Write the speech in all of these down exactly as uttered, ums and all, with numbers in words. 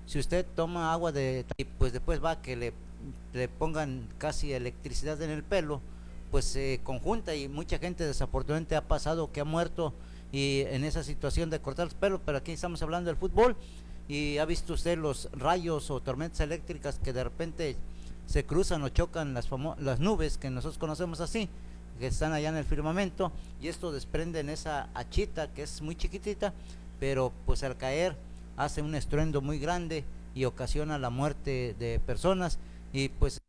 Si usted toma agua de y pues después va que le, le pongan casi electricidad en el pelo, pues se conjunta y mucha gente desafortunadamente ha pasado que ha muerto y en esa situación de cortar el pelo, pero aquí estamos hablando del fútbol y ha visto usted los rayos o tormentas eléctricas que de repente se cruzan o chocan las, famo- las nubes que nosotros conocemos así, que están allá en el firmamento, y esto desprende en esa achita que es muy chiquitita, pero pues al caer hace un estruendo muy grande y ocasiona la muerte de personas y pues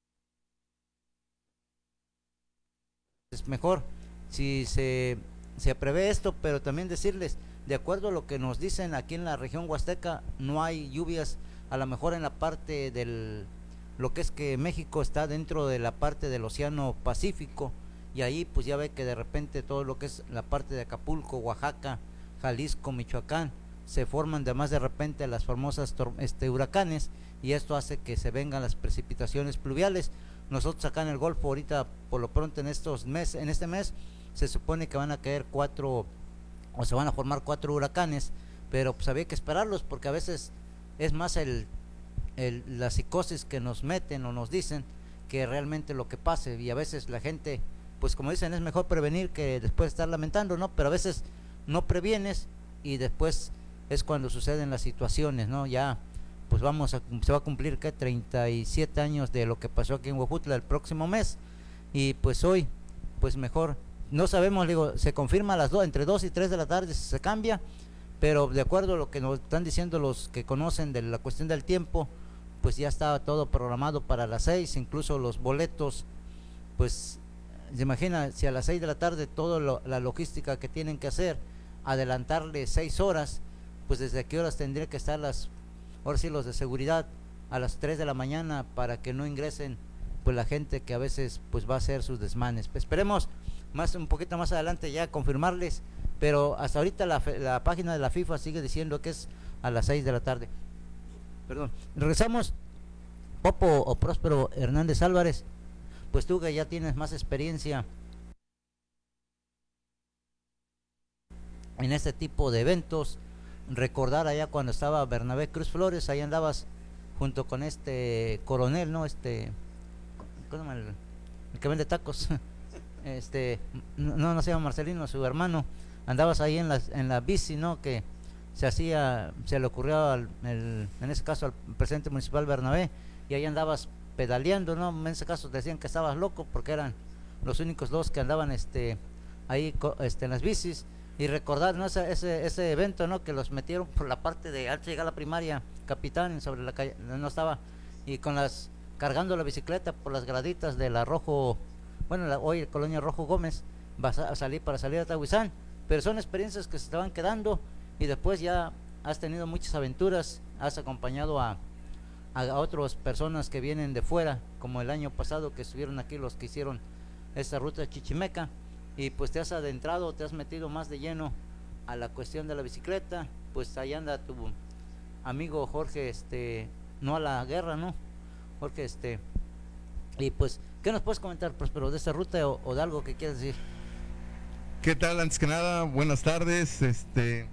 es mejor si se, se prevé esto, pero también decirles, de acuerdo a lo que nos dicen aquí en la región huasteca, no hay lluvias, a lo mejor en la parte del, lo que es que México está dentro de la parte del Océano Pacífico, y ahí pues ya ve que de repente todo lo que es la parte de Acapulco, Oaxaca, Jalisco, Michoacán, se forman de más de repente las famosas este, huracanes, y esto hace que se vengan las precipitaciones pluviales. Nosotros acá en el Golfo ahorita por lo pronto en estos meses, en este mes se supone que van a caer cuatro o se van a formar cuatro huracanes, pero pues había que esperarlos porque a veces es más el, el la psicosis que nos meten o nos dicen que realmente lo que pase, y a veces la gente pues como dicen es mejor prevenir que después estar lamentando, ¿no? Pero a veces no previenes y después es cuando suceden las situaciones, ¿no? Ya pues vamos a, se va a cumplir que treinta y siete años de lo que pasó aquí en Huejutla el próximo mes, y pues hoy pues mejor no sabemos, digo, se confirma a las dos, entre dos y tres de la tarde si se cambia, pero de acuerdo a lo que nos están diciendo los que conocen de la cuestión del tiempo, pues ya estaba todo programado para las seis, incluso los boletos, pues se imagina si a las seis de la tarde toda la logística que tienen que hacer, adelantarle seis horas, pues desde qué horas tendría que estar las, ahora sí los de seguridad, a las tres de la mañana para que no ingresen pues la gente que a veces pues va a hacer sus desmanes. Pues esperemos más un poquito más adelante ya confirmarles, pero hasta ahorita la, la página de la FIFA sigue diciendo que es a las seis de la tarde. Perdón. Regresamos. Popo o Próspero Hernández Álvarez, pues tú que ya tienes más experiencia en este tipo de eventos, recordar allá cuando estaba Bernabé Cruz Flores, ahí andabas junto con este coronel, ¿no? Este, ¿cómo se llama? El, el que vende tacos. Este, no, no se llama Marcelino, su hermano. Andabas ahí en la, en la bici, ¿no? Que se hacía, se le ocurrió al, el, en ese caso al presidente municipal Bernabé, y ahí andabas pedaleando, ¿no? En ese caso decían que estabas loco porque eran los únicos dos que andaban este ahí este, en las bicis, y recordar, ¿no? ese, ese, ese evento, ¿no? Que los metieron por la parte de antes de llegar a la primaria Capitán sobre la calle, no estaba, y con las cargando la bicicleta por las graditas del Arrojo, bueno, la, hoy el Colonia Rojo Gómez, va a salir para salir a Tahuizán, pero son experiencias que se te van quedando, y después ya has tenido muchas aventuras, has acompañado a, a otras personas que vienen de fuera, como el año pasado que estuvieron aquí los que hicieron esta ruta chichimeca, y pues te has adentrado, te has metido más de lleno a la cuestión de la bicicleta. Pues ahí anda tu amigo Jorge, este, no a la guerra, ¿no? Jorge, este, y pues, ¿qué nos puedes comentar, Próspero, de esta ruta o, o de algo que quieras decir? ¿Qué tal? Antes que nada, buenas tardes. Este,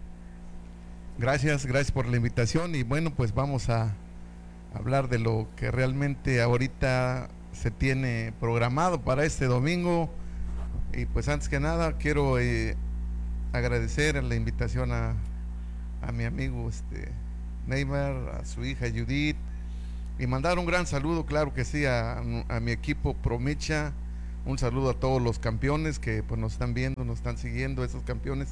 gracias, gracias por la invitación y bueno, pues vamos a hablar de lo que realmente ahorita se tiene programado para este domingo. Y pues antes que nada quiero eh, agradecer la invitación a, a mi amigo este Neymar, a su hija Judith, y mandar un gran saludo, claro que sí, a, a mi equipo Promicha. Un saludo a todos los campeones que pues nos están viendo, nos están siguiendo, esos campeones.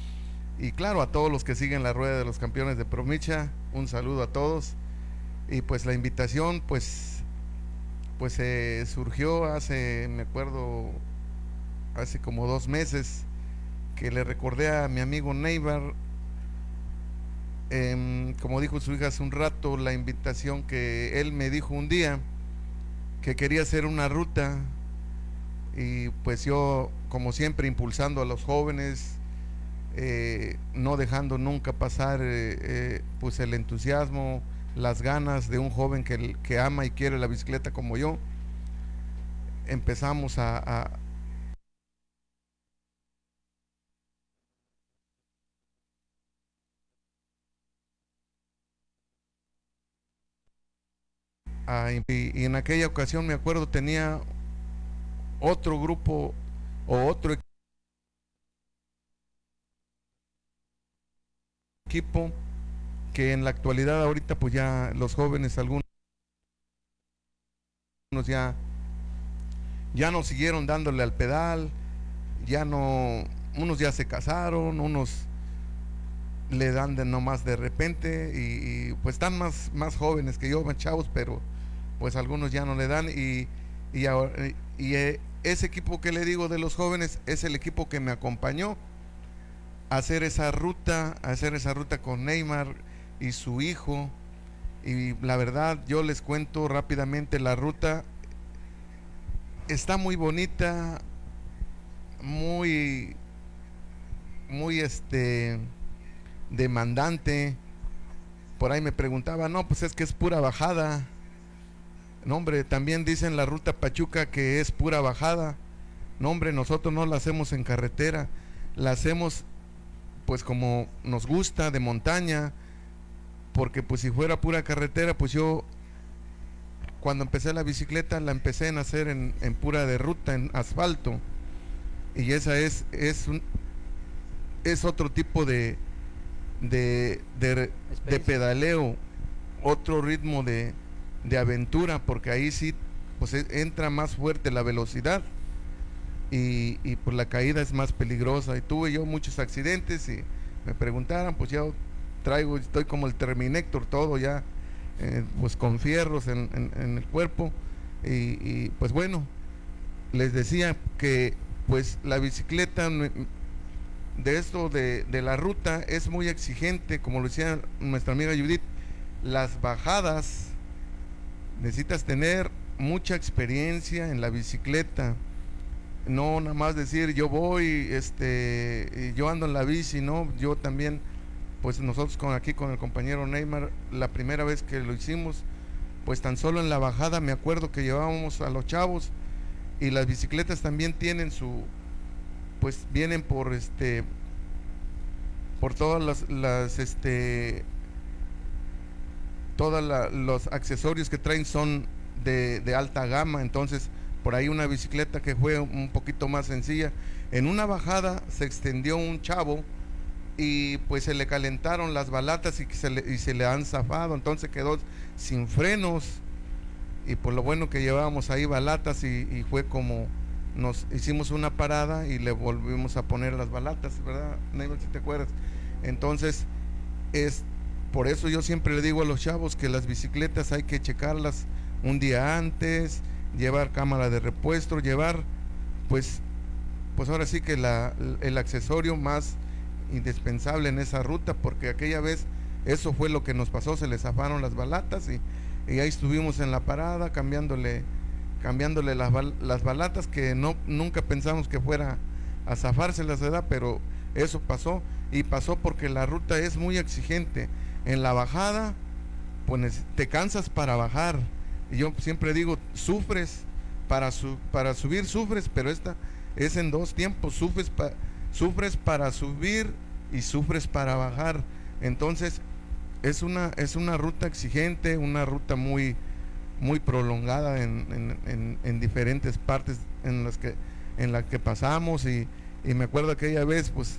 Y claro, a todos los que siguen la rueda de los campeones de Promicha, un saludo a todos. Y pues la invitación pues pues eh, surgió hace, me acuerdo, hace como dos meses, que le recordé a mi amigo Neighbor, eh, como dijo su hija hace un rato, la invitación que él me dijo un día, que quería hacer una ruta, y pues yo, como siempre, impulsando a los jóvenes, eh, no dejando nunca pasar eh, eh, pues el entusiasmo, las ganas de un joven que, que ama y quiere la bicicleta como yo. Empezamos a, a a, y, y en aquella ocasión me acuerdo tenía otro grupo o otro equipo que en la actualidad ahorita pues ya los jóvenes algunos ya ya no siguieron dándole al pedal, ya no, unos ya se casaron, unos le dan de nomás de repente y, y pues están más, más jóvenes que yo, más chavos, pero pues algunos ya no le dan y, y, ahora, y eh, ese equipo que le digo de los jóvenes es el equipo que me acompañó a hacer esa ruta, a hacer esa ruta con Neymar y su hijo. Y la verdad, yo les cuento rápidamente, la ruta está muy bonita, muy, muy este, demandante. Por ahí me preguntaba, no, pues es que es pura bajada. No, hombre, también dicen la ruta Pachuca que es pura bajada. No, hombre, nosotros no la hacemos en carretera, la hacemos pues como nos gusta, de montaña, porque pues si fuera pura carretera, pues yo cuando empecé la bicicleta la empecé a hacer en, en pura de ruta, en asfalto, y esa es es un, es otro tipo de de, de, de pedaleo, otro ritmo de, de aventura, porque ahí sí pues entra más fuerte la velocidad y, y pues la caída es más peligrosa. Y tuve yo muchos accidentes y me preguntaran, pues yo traigo, estoy como el Terminator, todo ya eh, pues con fierros en, en, en el cuerpo y, y pues bueno, les decía que pues la bicicleta de esto de, de la ruta es muy exigente, como lo decía nuestra amiga Judith. Las bajadas necesitas tener mucha experiencia en la bicicleta, no nada más decir yo voy, este, yo ando en la bici, no, yo también, pues nosotros con aquí con el compañero Neymar, la primera vez que lo hicimos, pues tan solo en la bajada me acuerdo que llevábamos a los chavos y las bicicletas también tienen su, pues vienen por este, por todas las, las este, todos la, los accesorios que traen son de, de alta gama, entonces por ahí una bicicleta que fue un poquito más sencilla, en una bajada se extendió un chavo y pues se le calentaron las balatas y se le, y se le han zafado, entonces quedó sin frenos y por lo bueno que llevábamos ahí balatas y, y fue como nos hicimos una parada y le volvimos a poner las balatas, ¿verdad, Neymar, si te acuerdas? Entonces es por eso yo siempre le digo a los chavos que las bicicletas hay que checarlas un día antes, llevar cámara de repuesto, llevar pues pues ahora sí que la, el accesorio más indispensable en esa ruta, porque aquella vez eso fue lo que nos pasó, se le zafaron las balatas y, y ahí estuvimos en la parada cambiándole cambiándole las, las balatas que no nunca pensamos que fuera a zafárselas, ¿verdad? Pero eso pasó y pasó porque la ruta es muy exigente. En la bajada pues te cansas para bajar y yo siempre digo, sufres para, su, para subir, sufres, pero esta es en dos tiempos, sufres, pa, sufres para subir y sufres para bajar. Entonces es una, es una ruta exigente, una ruta muy, muy prolongada en, en, en, en diferentes partes en las que, en las que pasamos y, y me acuerdo aquella vez, pues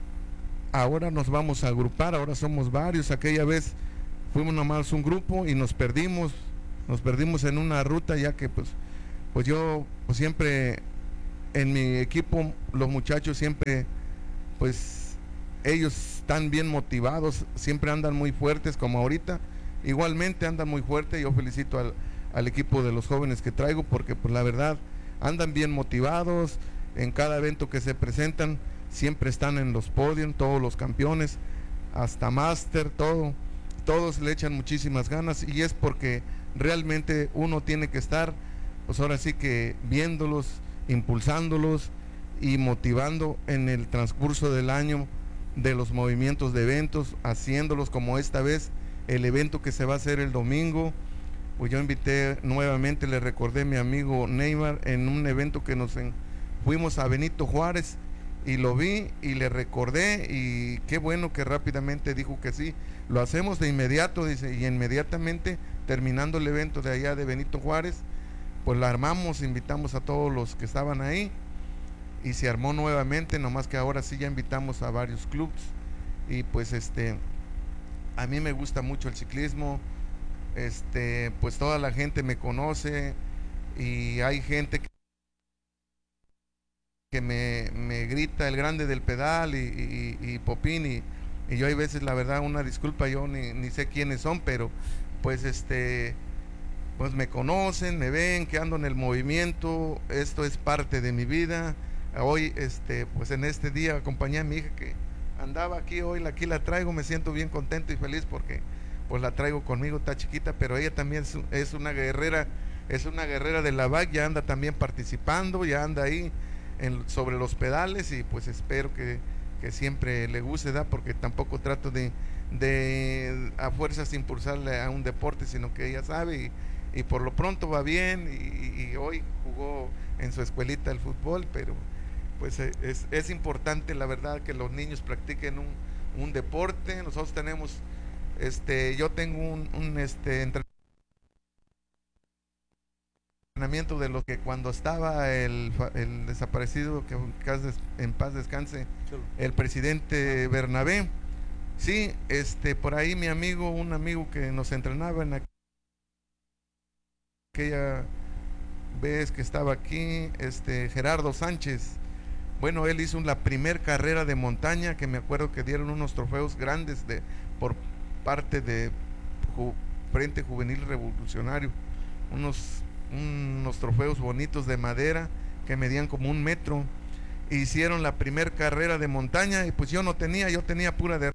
ahora nos vamos a agrupar, ahora somos varios, aquella vez fuimos nomás un grupo y nos perdimos, nos perdimos en una ruta, ya que pues, pues yo pues siempre en mi equipo, los muchachos siempre, pues ellos están bien motivados, siempre andan muy fuertes, como ahorita, igualmente andan muy fuertes. Yo felicito al, al equipo de los jóvenes que traigo, porque pues la verdad, andan bien motivados, en cada evento que se presentan, siempre están en los podios, todos los campeones, hasta máster, todo, todos le echan muchísimas ganas, y es porque realmente uno tiene que estar, pues ahora sí que viéndolos, impulsándolos y motivando en el transcurso del año de los movimientos de eventos, haciéndolos como esta vez, el evento que se va a hacer el domingo. Pues yo invité nuevamente, le recordé a mi amigo Neymar en un evento que nos en, fuimos a Benito Juárez y lo vi y le recordé y qué bueno que rápidamente dijo que sí, lo hacemos de inmediato, dice, y inmediatamente terminando el evento de allá de Benito Juárez, pues la armamos, invitamos a todos los que estaban ahí y se armó nuevamente, nomás que ahora sí ya invitamos a varios clubes y pues este a mí me gusta mucho el ciclismo, este pues toda la gente me conoce y hay gente que, que me, me grita el grande del pedal y, y, y Popín y, y yo hay veces la verdad una disculpa, yo ni, ni sé quiénes son, pero pues este pues me conocen, me ven que ando en el movimiento, esto es parte de mi vida. Hoy este pues en este día acompañé a mi hija que andaba aquí, hoy aquí la traigo, me siento bien contento y feliz porque pues la traigo conmigo, está chiquita, pero ella también es, es una guerrera, es una guerrera de la B A C, ya anda también participando, ya anda ahí en, sobre los pedales y pues espero que, que siempre le guste, ¿da? Porque tampoco trato de, de a fuerzas impulsarle a un deporte, sino que ella sabe y, y por lo pronto va bien y, y hoy jugó en su escuelita el fútbol, pero pues es, es importante la verdad que los niños practiquen un, un deporte. Nosotros tenemos, este, yo tengo un, un este entrenamiento de lo que cuando estaba el, el desaparecido, que en paz descanse, el presidente Bernabé, sí, este, por ahí mi amigo, un amigo que nos entrenaba en aquella vez que estaba aquí, este, Gerardo Sánchez. Bueno, él hizo la primer carrera de montaña que me acuerdo que dieron unos trofeos grandes de por parte de Ju, Frente Juvenil Revolucionario, unos, unos trofeos bonitos de madera que medían como un metro. Hicieron la primer carrera de montaña y pues yo no tenía, yo tenía pura de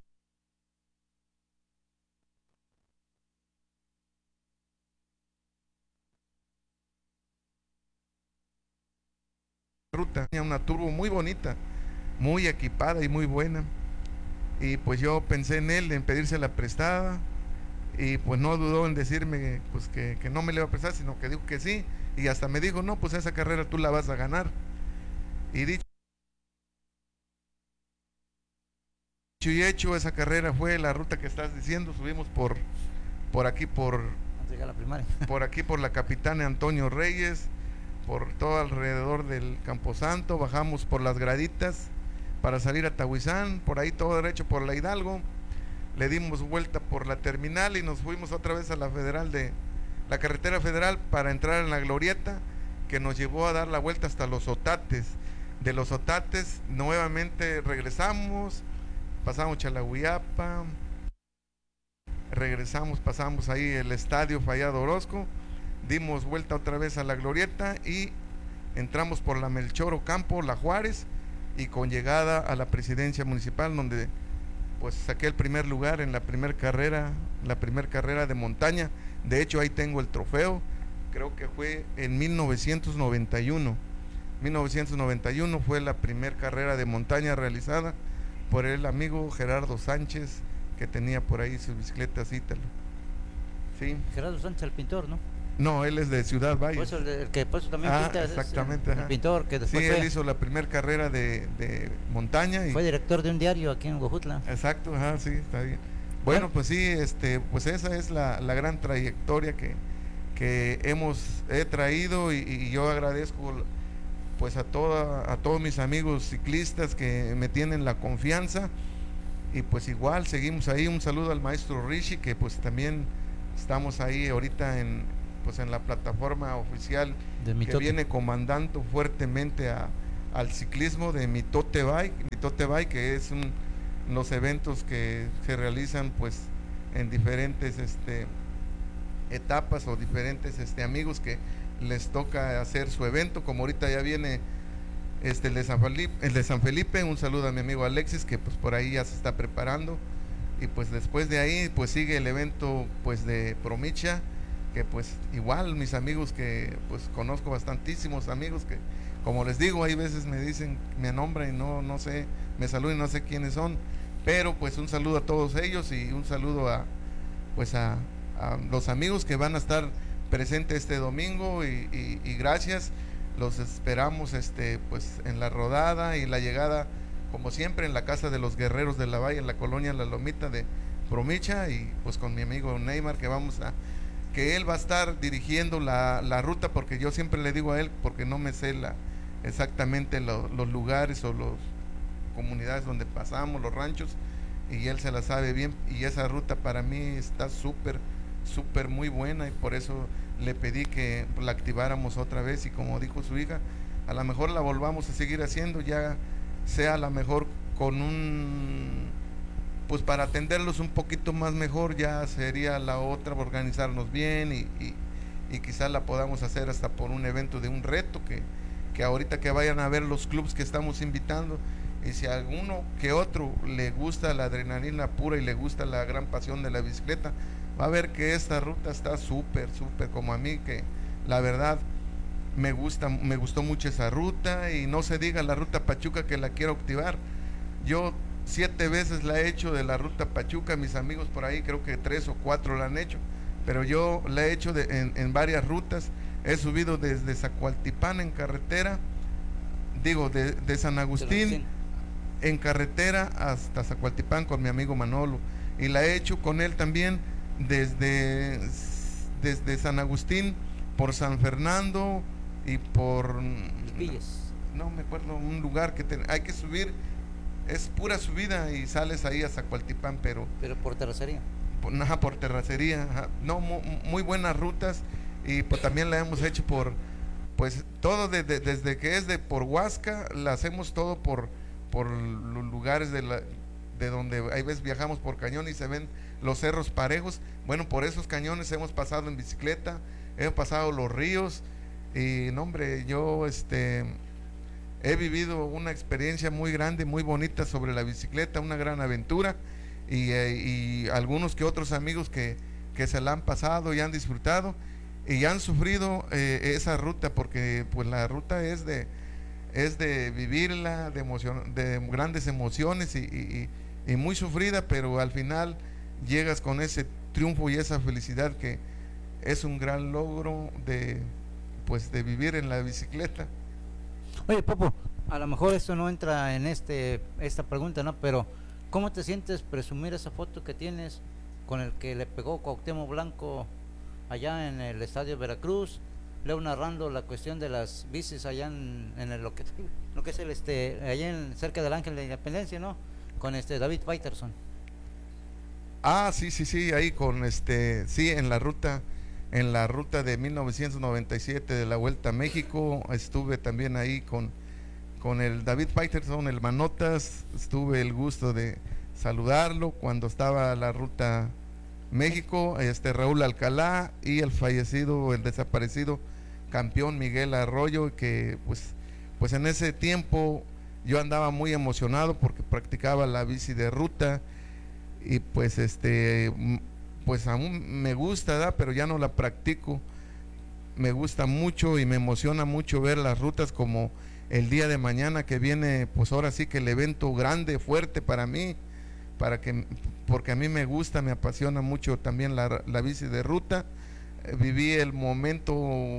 ruta, tenía una turbo muy bonita, muy equipada y muy buena, y pues yo pensé en él, en pedírsela prestada, y pues no dudó en decirme pues que, que no me le iba a prestar, sino que dijo que sí, y hasta me dijo, no, pues esa carrera tú la vas a ganar, y dicho y hecho, esa carrera fue la ruta que estás diciendo, subimos por, por aquí, por, la primaria. por aquí, por la Capitana Antonio Reyes, por todo alrededor del Camposanto, bajamos por las graditas para salir a Tahuizán, por ahí todo derecho por la Hidalgo, le dimos vuelta por la terminal y nos fuimos otra vez a la federal de la carretera federal para entrar en la glorieta que nos llevó a dar la vuelta hasta los Otates. De los Otates nuevamente regresamos, pasamos Chalaguyapa, regresamos, pasamos ahí el estadio Fallado Orozco, dimos vuelta otra vez a la glorieta y entramos por la Melchor Ocampo, la Juárez, y con llegada a la presidencia municipal, donde pues saqué el primer lugar en la primer carrera, la primer carrera de montaña. De hecho ahí tengo el trofeo, creo que fue en mil novecientos noventa y uno. mil novecientos noventa y uno fue la primer carrera de montaña realizada por el amigo Gerardo Sánchez, que tenía por ahí sus bicicletas Ítalo. Sí. Gerardo Sánchez, el pintor, ¿no? No, él es de Ciudad Valles. Por eso el, el que por eso también ah, pinta exactamente, es el, el pintor que después sí, fue, él hizo la primera carrera de, de montaña y fue director de un diario aquí en Huejutla. Exacto, ajá, sí, está bien. Bueno, pues sí, este, pues esa es la, la gran trayectoria que, que hemos he traído y, y yo agradezco pues a toda, a todos mis amigos ciclistas que me tienen la confianza y pues igual seguimos ahí. Un saludo al maestro Rishi, que pues también estamos ahí ahorita en pues en la plataforma oficial de que Mitote. viene comandando fuertemente a, al ciclismo de Mitote Bike, Mitote Bike, que es un, los eventos que se realizan pues en diferentes este etapas o diferentes este amigos que les toca hacer su evento, como ahorita ya viene este el de San Felipe, el de San Felipe. Un saludo a mi amigo Alexis, que pues por ahí ya se está preparando, y pues después de ahí pues sigue el evento pues de Promicha, que pues igual mis amigos que pues conozco bastantísimos amigos que como les digo hay veces me dicen, me nombran y no, no sé, me saludan y no sé quiénes son, pero pues un saludo a todos ellos y un saludo a pues a, a los amigos que van a estar presentes este domingo y, y, y gracias, los esperamos este pues en la rodada y la llegada como siempre en la casa de los Guerreros de la Valle, en la colonia La Lomita de Promicha, y pues con mi amigo Neymar, que vamos a que él va a estar dirigiendo la, la ruta, porque yo siempre le digo a él, porque no me sé la, exactamente lo, los lugares o las comunidades donde pasamos, los ranchos, y él se la sabe bien, y esa ruta para mí está súper, súper muy buena, y por eso le pedí que la activáramos otra vez, y como dijo su hija, a lo mejor la volvamos a seguir haciendo, ya sea a lo mejor con un, pues para atenderlos un poquito más mejor, ya sería la otra, organizarnos bien, y, y, y quizás la podamos hacer hasta por un evento de un reto, que, que ahorita que vayan a ver los clubs que estamos invitando, y si a alguno que otro le gusta la adrenalina pura y le gusta la gran pasión de la bicicleta, va a ver que esta ruta está súper, súper, como a mí, que la verdad me gusta, me gustó mucho esa ruta, y no se diga la ruta Pachuca, que la quiero activar. Yo siete veces la he hecho de la ruta Pachuca, mis amigos por ahí creo que tres o cuatro la han hecho, pero yo la he hecho de, en, en varias rutas. He subido desde Zacualtipán en carretera, digo de, de San Agustín en carretera hasta Zacualtipán con mi amigo Manolo, y la he hecho con él también desde, desde San Agustín por San Fernando y por Villas. No, no me acuerdo un lugar que te, hay que subir, es pura subida y sales ahí a Zacualtipán, pero pero por terracería, por, ajá, por terracería, ajá. No, muy, muy buenas rutas, y pues también la hemos hecho por, pues todo de, de, desde que es de por Huasca, la hacemos todo por por los lugares de la de donde hay veces viajamos por cañón y se ven los cerros parejos. Bueno, por esos cañones hemos pasado en bicicleta, hemos pasado los ríos, y no hombre, yo este he vivido una experiencia muy grande, muy bonita sobre la bicicleta, una gran aventura, y, eh, y algunos que otros amigos que, que se la han pasado y han disfrutado y han sufrido eh, esa ruta, porque pues la ruta es de es de vivirla, de emoción, de grandes emociones, y, y, y muy sufrida, pero al final llegas con ese triunfo y esa felicidad, que es un gran logro de pues de vivir en la bicicleta. Oye, Popo, a lo mejor esto no entra en este esta pregunta, ¿no? Pero ¿cómo te sientes presumir esa foto que tienes con el que le pegó Cuauhtémoc Blanco allá en el estadio Veracruz? Leo narrando la cuestión de las bicis allá en, en el, lo que lo que es el este allá en, cerca del Ángel de Independencia, ¿no? Con este David Peterson. Ah, sí, sí, sí, ahí con este, sí, en la ruta, en la ruta de mil novecientos noventa y siete de la Vuelta a México, estuve también ahí con, con el David Peterson, el Manotas, tuve el gusto de saludarlo cuando estaba la ruta México, este Raúl Alcalá y el fallecido, el desaparecido campeón Miguel Arroyo, que pues, pues en ese tiempo yo andaba muy emocionado porque practicaba la bici de ruta, y pues este pues aún me gusta, ¿verdad? Pero ya no la practico. Me gusta mucho y me emociona mucho ver las rutas, como el día de mañana que viene, pues ahora sí que el evento grande, fuerte para mí, para que porque a mí me gusta, me apasiona mucho también la, la bici de ruta. Eh, viví el momento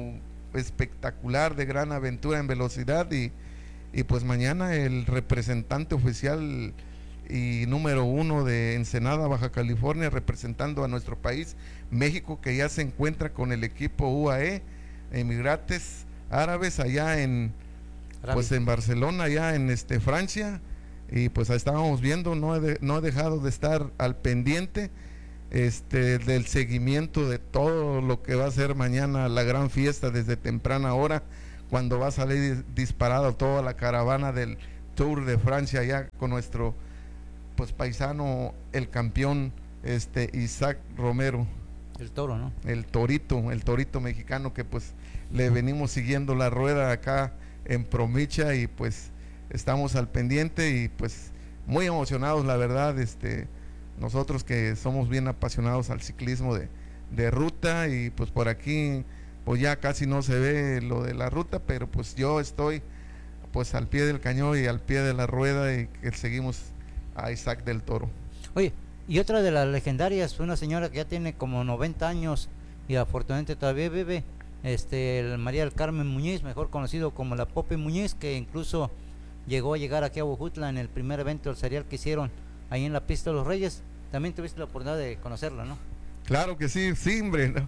espectacular de gran aventura en velocidad, y, y pues mañana el representante oficial y número uno de Ensenada, Baja California, representando a nuestro país, México, que ya se encuentra con el equipo U A E, Emirates Árabes, allá en Arabia. Pues en Barcelona, allá en este Francia, y pues ahí estábamos viendo, no he, de, no he dejado de estar al pendiente este del seguimiento de todo lo que va a ser mañana la gran fiesta desde temprana hora, cuando va a salir disparado toda la caravana del Tour de Francia, allá con nuestro pues paisano, el campeón este Isaac Romero, el toro, ¿no? El torito, el torito mexicano, que pues le venimos siguiendo la rueda acá en Promicha, y pues estamos al pendiente, y pues muy emocionados, la verdad, este nosotros que somos bien apasionados al ciclismo de, de ruta, y pues por aquí pues ya casi no se ve lo de la ruta, pero pues yo estoy pues al pie del cañón y al pie de la rueda, y que seguimos a Isaac del Toro. Oye, y otra de las legendarias, una señora que ya tiene como noventa años y afortunadamente todavía vive, este el María del Carmen Muñiz, mejor conocido como la Pope Muñiz, que incluso llegó a llegar aquí a Huejutla en el primer evento del serial que hicieron ahí en la pista de los Reyes. También tuviste la oportunidad de conocerla, ¿no? Claro que sí, sí, hombre.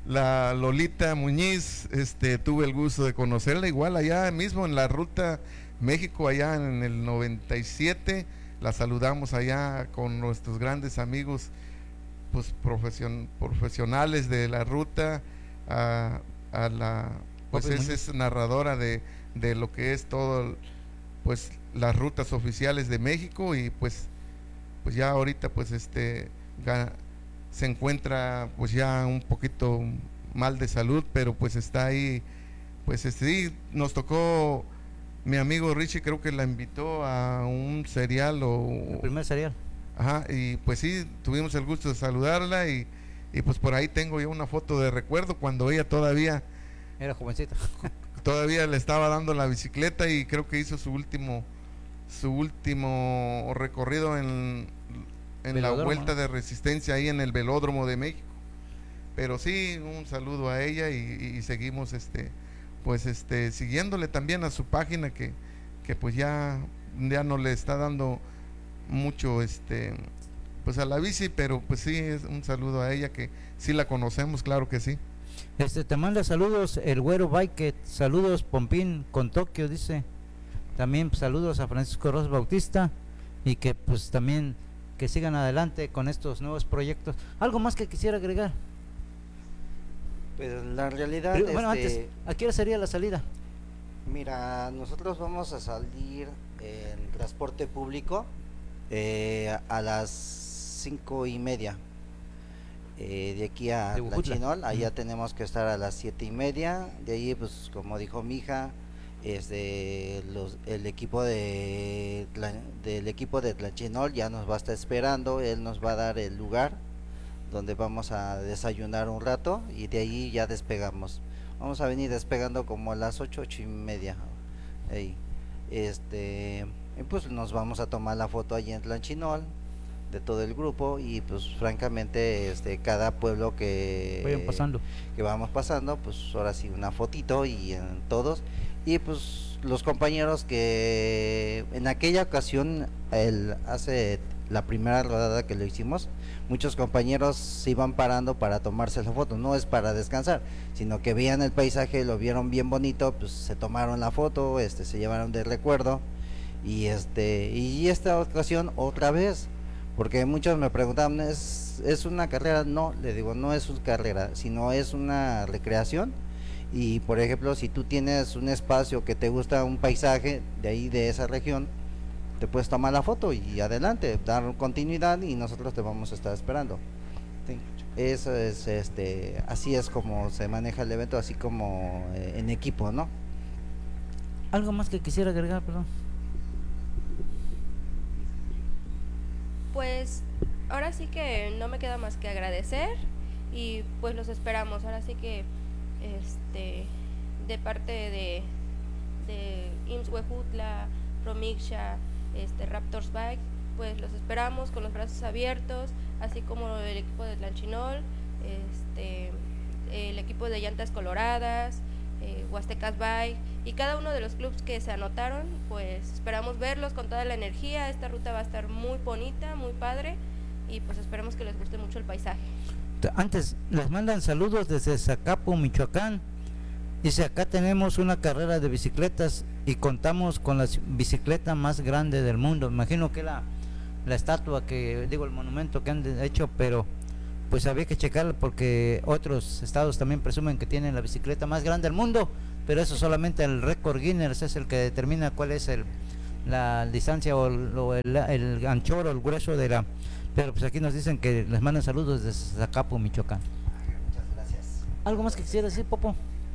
la Lolita Muñiz, este, tuve el gusto de conocerla igual allá mismo en la ruta México, allá en el noventa y siete, la saludamos allá con nuestros grandes amigos, pues profesion, profesionales de la ruta, a, a la, pues es, es narradora de, de lo que es todo, pues las rutas oficiales de México, y pues, pues ya ahorita pues este se encuentra pues ya un poquito mal de salud, pero pues está ahí, pues este, sí, nos tocó, mi amigo Richie creo que la invitó a un cereal o... El primer cereal. Ajá, y pues sí, tuvimos el gusto de saludarla, y, y pues por ahí tengo yo una foto de recuerdo cuando ella todavía... Era jovencita. Todavía le estaba dando la bicicleta, y creo que hizo su último, su último recorrido en... en la vuelta de resistencia ahí en el Velódromo de México. Pero sí, un saludo a ella, y, y seguimos este pues este siguiéndole también a su página, que, que pues ya, ya no le está dando mucho este pues a la bici, pero pues sí, es un saludo a ella, que sí la conocemos, claro que sí. Este te manda saludos el Güero Bike, saludos Pompín con Tokio, dice. También saludos a Francisco Ros Bautista, y que pues también que sigan adelante con estos nuevos proyectos. ¿Algo más que quisiera agregar? Pues la realidad... Pero, bueno, este, antes, ¿a qué hora sería la salida? Mira, nosotros vamos a salir en transporte público eh, a las cinco y media. Eh, de aquí a Tlachinol, allá mm. tenemos que estar a las siete y media. De ahí, pues como dijo mi hija, este, los, el equipo de del equipo de Tlachinol ya nos va a estar esperando. Él nos va a dar el lugar donde vamos a desayunar un rato, y de ahí ya despegamos. Vamos a venir despegando como a las ocho, ocho y media. Ahí. Este, y pues nos vamos a tomar la foto allí en Tlachinol de todo el grupo, y pues francamente este cada pueblo que vayan pasando, que vamos pasando, pues ahora sí una fotito y en todos. Y pues los compañeros que en aquella ocasión, el, hace la primera rodada que lo hicimos, muchos compañeros se iban parando para tomarse la foto, no es para descansar, sino que veían el paisaje, lo vieron bien bonito, pues se tomaron la foto, este se llevaron de recuerdo. Y este y esta ocasión otra vez, porque muchos me preguntaban, ¿es, es una carrera? No, le digo, no es una carrera, sino es una recreación. Y por ejemplo, si tú tienes un espacio que te gusta un paisaje de ahí, de esa región, te puedes tomar la foto y adelante, dar continuidad, y nosotros te vamos a estar esperando. Sí. Eso es, este, así es como se maneja el evento, así como eh, en equipo, ¿no? ¿Algo más que quisiera agregar, perdón? Pues ahora sí que no me queda más que agradecer, y pues los esperamos. Ahora sí que este de parte de de I M S S Huejutla, Romixha, este Raptors Bike, pues los esperamos con los brazos abiertos, así como el equipo de Tlachinol, este el equipo de Llantas Coloradas, eh, Huastecas Bike, y cada uno de los clubs que se anotaron, pues esperamos verlos con toda la energía. Esta ruta va a estar muy bonita, muy padre, y pues esperemos que les guste mucho el paisaje. Antes, les mandan saludos desde Zacapu, Michoacán. Dice, acá tenemos una carrera de bicicletas y contamos con la bicicleta más grande del mundo. Imagino que la, la estatua que, digo, el monumento que han hecho, pero pues había que checarla porque otros estados también presumen que tienen la bicicleta más grande del mundo, pero eso solamente el récord Guinness es el que determina cuál es el la distancia o, el, o el, el anchor o el grueso de la... Pero pues aquí nos dicen que les mandan saludos desde Zacapu, Michoacán. Muchas gracias. ¿Algo más que quisiera decir, Popo?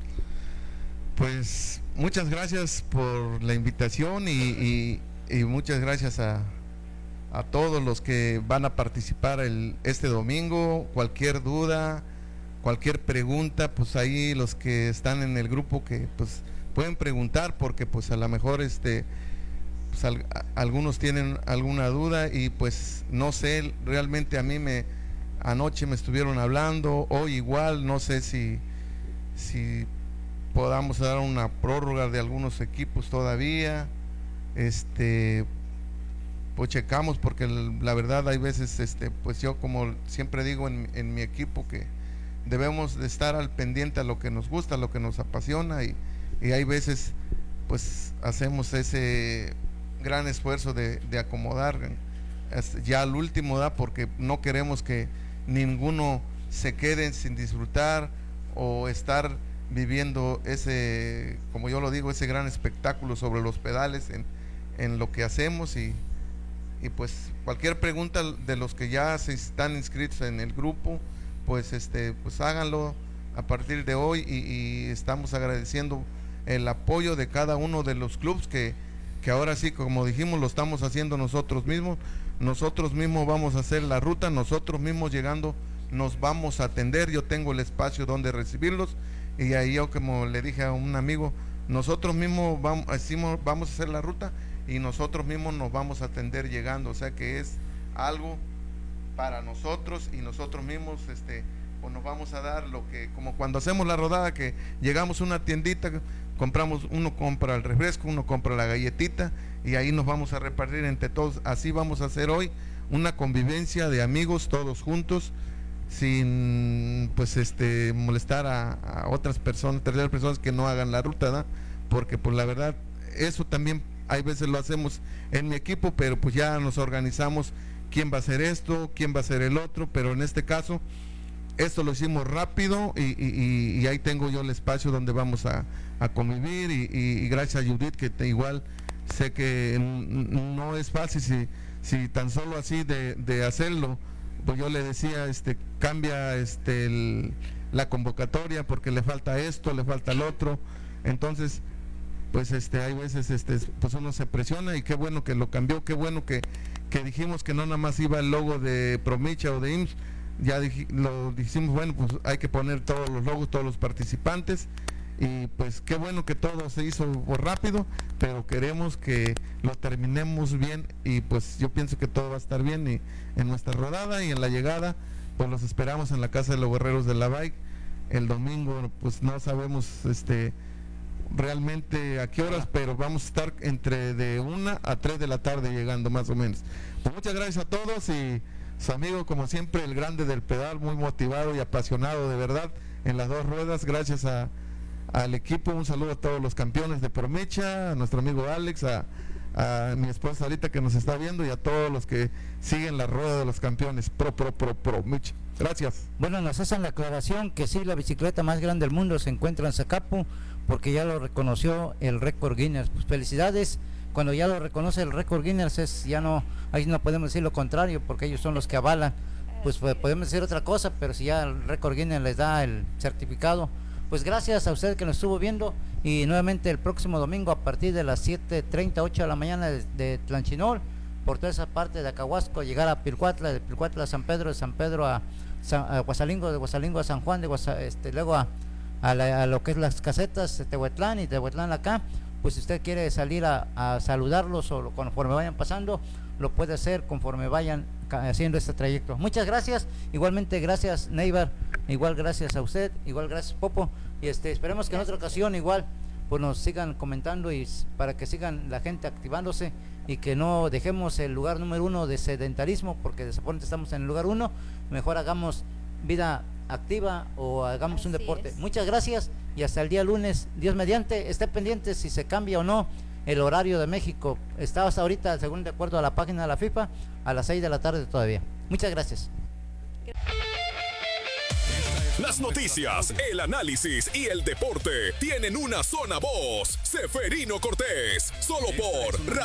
Pues muchas gracias por la invitación, y, y, y muchas gracias a, a todos los que van a participar el, este domingo. Cualquier duda, cualquier pregunta, pues ahí los que están en el grupo que pues pueden preguntar, porque pues a lo mejor este pues al, a, algunos tienen alguna duda, y pues no sé, realmente a mí me anoche me estuvieron hablando, hoy igual, no sé si si podamos dar una prórroga de algunos equipos todavía, este pues checamos, porque la verdad hay veces este pues yo, como siempre digo en, en mi equipo, que debemos de estar al pendiente a lo que nos gusta, a lo que nos apasiona, y, y hay veces pues hacemos ese gran esfuerzo de, de acomodar ya al último, da, porque no queremos que ninguno se quede sin disfrutar o estar viviendo ese, como yo lo digo, ese gran espectáculo sobre los pedales en, en lo que hacemos. Y, y pues cualquier pregunta de los que ya se están inscritos en el grupo, pues este pues háganlo a partir de hoy, y, y estamos agradeciendo el apoyo de cada uno de los clubes que, que ahora sí, como dijimos, lo estamos haciendo nosotros mismos. Nosotros mismos vamos a hacer la ruta, nosotros mismos llegando nos vamos a atender. Yo tengo el espacio donde recibirlos, y ahí yo, como le dije a un amigo, nosotros mismos vamos, decimos, vamos a hacer la ruta y nosotros mismos nos vamos a atender llegando. O sea que es algo para nosotros, y nosotros mismos este pues nos vamos a dar lo que, como cuando hacemos la rodada, que llegamos a una tiendita, compramos, uno compra el refresco, uno compra la galletita, y ahí nos vamos a repartir entre todos. Así vamos a hacer hoy una convivencia de amigos todos juntos, sin pues este molestar a, a otras personas, terceras personas que no hagan la ruta, ¿da? Porque pues la verdad, eso también hay veces lo hacemos en mi equipo, pero pues ya nos organizamos quién va a hacer esto, quién va a hacer el otro, pero en este caso esto lo hicimos rápido, y, y, y ahí tengo yo el espacio donde vamos a, a convivir, y, y, y gracias a Judith, que te, igual sé que no es fácil, si, si tan solo así de, de hacerlo, pues yo le decía, este cambia este el, la convocatoria porque le falta esto, le falta el otro, entonces pues este hay veces este pues uno se presiona, y qué bueno que lo cambió, qué bueno que, que dijimos que no nada más iba el logo de Promicha o de I M S S, ya dij, lo dijimos, bueno, pues hay que poner todos los logos, todos los participantes, y pues qué bueno que todo se hizo por rápido, pero queremos que lo terminemos bien, y pues yo pienso que todo va a estar bien, y en nuestra rodada y en la llegada pues los esperamos en la Casa de los Guerreros de la Bike el domingo. Pues no sabemos este realmente a qué horas, pero vamos a estar entre de una a tres de la tarde llegando más o menos. Pues muchas gracias a todos, y su amigo como siempre, el grande del pedal, muy motivado y apasionado de verdad en las dos ruedas. Gracias a al equipo, un saludo a todos los campeones de Promecha, a nuestro amigo Alex, a, a mi esposa ahorita que nos está viendo, y a todos los que siguen la rueda de los campeones pro pro pro Promecha. Gracias. Bueno, nos hacen la aclaración que sí, la bicicleta más grande del mundo se encuentra en Zacapu, porque ya lo reconoció el récord Guinness. Pues felicidades. Cuando ya lo reconoce el récord Guinness, es ya no, ahí no podemos decir lo contrario, porque ellos son los que avalan. Pues podemos decir otra cosa, pero si ya el récord Guinness les da el certificado, pues gracias a usted que nos estuvo viendo, y nuevamente el próximo domingo a partir de las siete treinta, ocho de la mañana de, de Tlanchinol, por toda esa parte de Acahuasco, llegar a Pilcuatla, de Pilcuatla a San Pedro, de San Pedro a, San, a Guasalingo, de Guasalingo a San Juan, de Guasa, este, luego a, a, la, a lo que es las casetas de Tehuetlán, y Tehuetlán acá. Pues si usted quiere salir a, a saludarlos, o lo, conforme vayan pasando, lo puede hacer conforme vayan haciendo este trayecto. Muchas gracias, igualmente gracias Neibar, igual gracias a usted, igual gracias Popo, y este esperemos que en otra ocasión igual pues nos sigan comentando, y para que sigan la gente activándose, y que no dejemos el lugar número uno de sedentarismo, porque desafortunadamente estamos en el lugar uno. Mejor hagamos vida activa o hagamos Así un deporte. Es. Muchas gracias, y hasta el día lunes, Dios mediante. Esté pendiente si se cambia o no el horario de México. Está hasta ahorita, según de acuerdo a la página de la FIFA, a las seis de la tarde todavía. Muchas gracias. Las noticias, el análisis y el deporte tienen una sola voz. Seferino Cortés, solo por